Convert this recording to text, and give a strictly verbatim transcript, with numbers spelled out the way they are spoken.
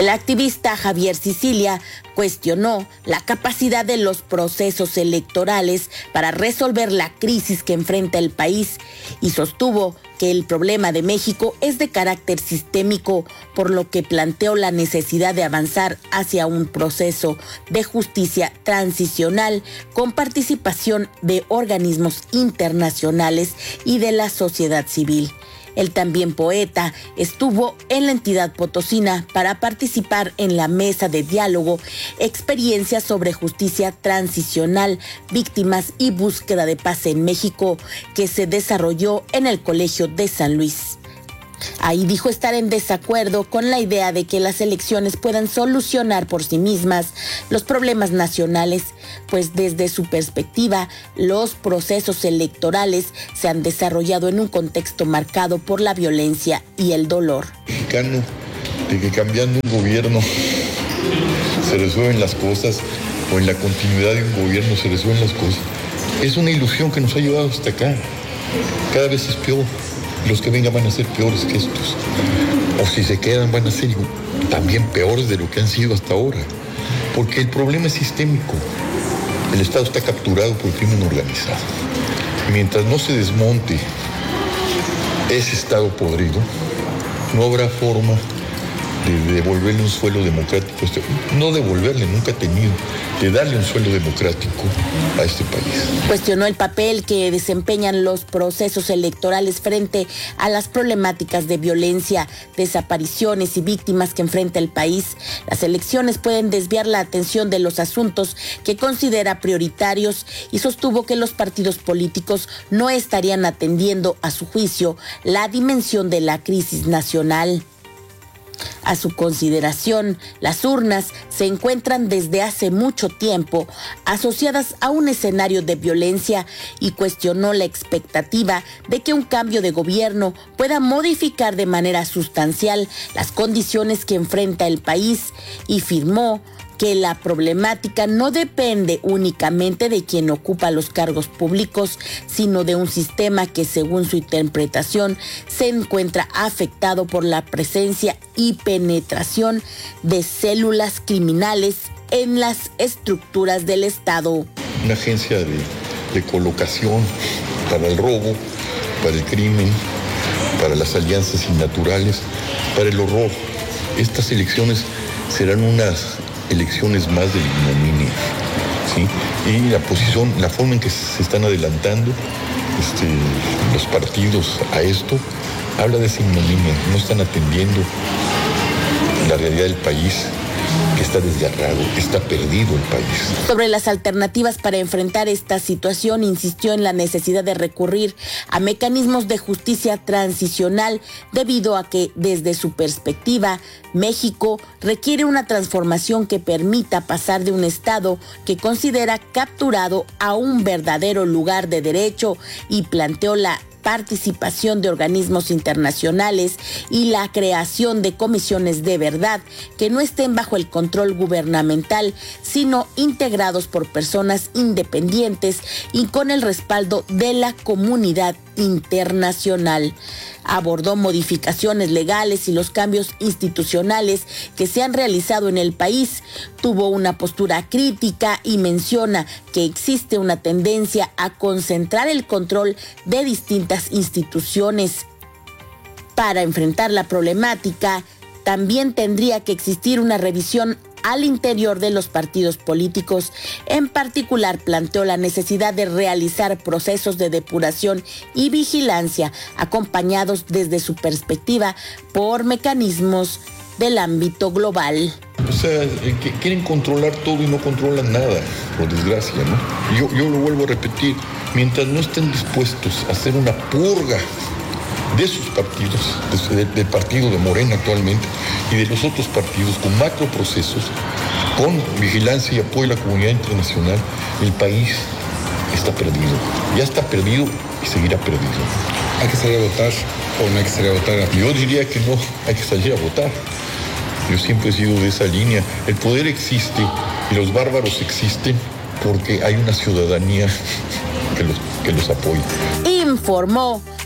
El activista Javier Sicilia cuestionó la capacidad de los procesos electorales para resolver la crisis que enfrenta el país y sostuvo que el problema de México es de carácter sistémico, por lo que planteó la necesidad de avanzar hacia un proceso de justicia transicional con participación de organismos internacionales y de la sociedad civil. El también poeta estuvo en la entidad potosina para participar en la mesa de diálogo, experiencias sobre justicia transicional, víctimas y búsqueda de paz en México, que se desarrolló en el Colegio de San Luis. Ahí dijo estar en desacuerdo con la idea de que las elecciones puedan solucionar por sí mismas los problemas nacionales, pues desde su perspectiva, los procesos electorales se han desarrollado en un contexto marcado por la violencia y el dolor. Mexicano, de que cambiando un gobierno se resuelven las cosas, o en la continuidad de un gobierno se resuelven las cosas, es una ilusión que nos ha llevado hasta acá. Cada vez es peor. Los que vengan van a ser peores que estos. O si se quedan van a ser también peores de lo que han sido hasta ahora. Porque el problema es sistémico. El Estado está capturado por el crimen organizado. Mientras no se desmonte ese Estado podrido, no habrá forma de devolverle un suelo democrático. No devolverle, nunca ha tenido, de darle un suelo democrático a este país. Cuestionó el papel que desempeñan los procesos electorales frente a las problemáticas de violencia, desapariciones y víctimas que enfrenta el país. Las elecciones pueden desviar la atención de los asuntos que considera prioritarios y sostuvo que los partidos políticos no estarían atendiendo, a su juicio, la dimensión de la crisis nacional. A su consideración, las urnas se encuentran desde hace mucho tiempo asociadas a un escenario de violencia y cuestionó la expectativa de que un cambio de gobierno pueda modificar de manera sustancial las condiciones que enfrenta el país y firmó que la problemática no depende únicamente de quien ocupa los cargos públicos, sino de un sistema que, según su interpretación, se encuentra afectado por la presencia y penetración de células criminales en las estructuras del Estado. Una agencia de, de colocación para el robo, para el crimen, para las alianzas innaturales, para el horror. Estas elecciones serán unas elecciones más de ignominia, ¿sí? Y la posición, la forma en que se están adelantando este, los partidos a esto, habla de esa ignominia. No están atendiendo la realidad del país, que está desgarrado, está perdido el país. Sobre las alternativas para enfrentar esta situación, insistió en la necesidad de recurrir a mecanismos de justicia transicional, debido a que, desde su perspectiva, México requiere una transformación que permita pasar de un Estado que considera capturado a un verdadero lugar de derecho, y planteó la participación de organismos internacionales y la creación de comisiones de verdad que no estén bajo el control gubernamental, sino integrados por personas independientes y con el respaldo de la comunidad internacional. Abordó modificaciones legales y los cambios institucionales que se han realizado en el país. Tuvo una postura crítica y menciona que existe una tendencia a concentrar el control de distintas instituciones. Para enfrentar la problemática, también tendría que existir una revisión al interior de los partidos políticos. En particular, planteó la necesidad de realizar procesos de depuración y vigilancia, acompañados desde su perspectiva por mecanismos del ámbito global. O sea, que quieren controlar todo y no controlan nada, por desgracia, ¿no? Yo, yo lo vuelvo a repetir, mientras no estén dispuestos a hacer una purga de sus partidos, del de partido de Morena actualmente y de los otros partidos, con macroprocesos, con vigilancia y apoyo de la comunidad internacional, el país está perdido. Ya está perdido y seguirá perdido. ¿Hay que salir a votar o no hay que salir a votar? Yo diría que no, hay que salir a votar. Yo siempre he sido de esa línea. El poder existe y los bárbaros existen porque hay una ciudadanía que los, que los apoya. Informó